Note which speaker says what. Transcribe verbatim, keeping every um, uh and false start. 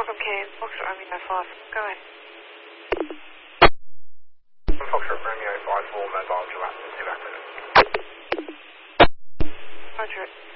Speaker 1: Okay, Foxtrot Romeo five, go ahead.
Speaker 2: Foxtrot Romeo five four, mobile to Aston two Africa.
Speaker 1: Roger it.